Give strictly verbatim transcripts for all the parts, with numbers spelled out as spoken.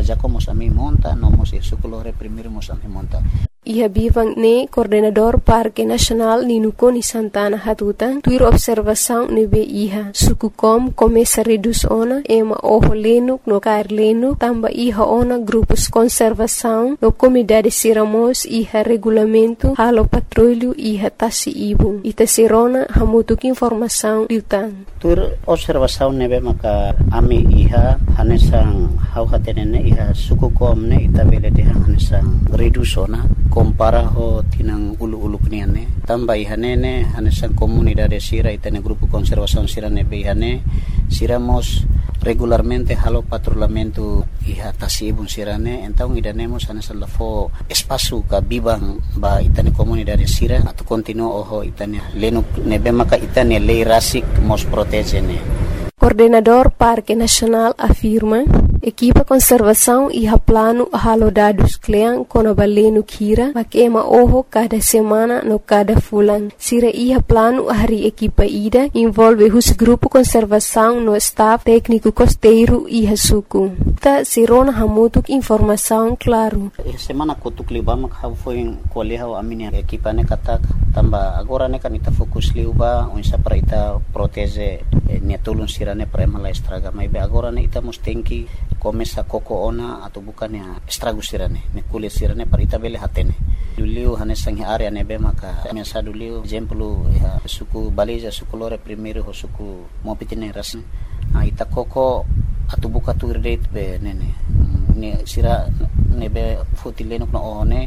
jako mos ami monta, no mos sukulore primeiro mos ami monta. Iha bivang ne coordenador Parque Nacional Ninukoni Santana Hatutan, tuir observação nebe iha. Sukukom começa reduz ona, ema oho lenuk no cair lenuk, tamba iha ona grupos conservação, no comunidade siramos iha regulamento, halo patrulho iha tasi ibu. Ita sirona hamutuk informação liutan. Tuir observação nebe maka ami iha, hanesang hau hatenene iha sukukom ne itabele deha hanesang reduz ona. Compara ho tinang ulu-ulu kniane tamba ihanene hanesang comunidade sira itane grupo conservação sira nebe ihane siramos regularmente halo patrulhamento iha tasibun sirane então idanemos hanesang lafo espaço ka bibang ba itane comunidade sira atau continuo oho itane lenuk nebe maka itane lei rasik mos protegene. Coordenador Parque Nacional afirma, equipa conservação e plano halo dados kleang kono balenu kira, makema oho cada semana no cada fulan. Sira iha plano hari equipa ida, envolve os grupo conservação no staff técnico costeiro iha suku. Ta sirona hamutuk informação claro. Semana kutuk libama kau foi kolehau amini equipa ne katak tamba agora ne kanita fokus liuba unsa para ita protege ne tulun sira ne prema la estraga mai be agora ne ita mustenki começa koko ona atau bukan ya estrago sirane ne kulit sirane para ita bele hatene duliu hanesang area ne be maka mesa duliu exemplo ya suku baliza suku lore primeiro ho suku mopitine rasne ita koko atau buka tu rate be nene ne sira ne be fotilenuk no one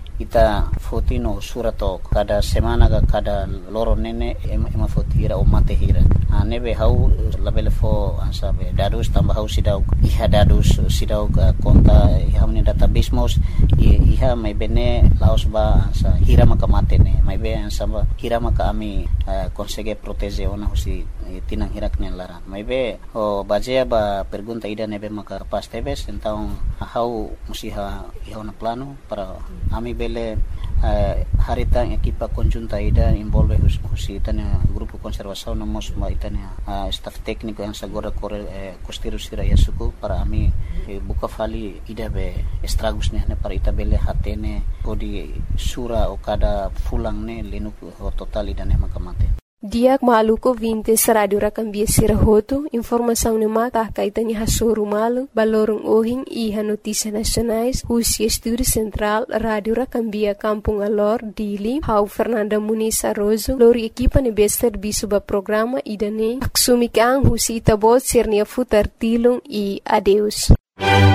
ita fotino surato kada semana ga kada loro nene ema, ema fotira o mate hira nebe hau labele fo ansabe dadus tambah hau sidau iha dadus sidau konta iha ni database mos iha mai bene laos ba ansa hira maka mate ne mai be ansaba hira maka ami consegue proteger ona hosi tinang hirak ne lara mai be o bajea ba pergunta ida nebe maka pas tebes então hau musiha iha na plano para ami bele uh, harita equipa conjunta ida envolve hus husi itania grupo conservação nomos ma itania uh, staff técnico yang sagora corre eh, costeiro sira yasuku para ami eh, buka fali ida be estragos ne para ita bele hatene odi sura o kada fulang ne lenu total ida ne makamate. Diak maluko vintes radio rakambia sirahoto, informação ne mata kaitani hasuru malu, balorong ohing iha notícia nacionais, husi estúdio central, radio rakambia Kampung Alor, Dili, hau Fernanda Muniz Arrozo, lori equipa ne bester bisuba programa idane, aksumikang husi itabot sirnia futar tilung e adeus.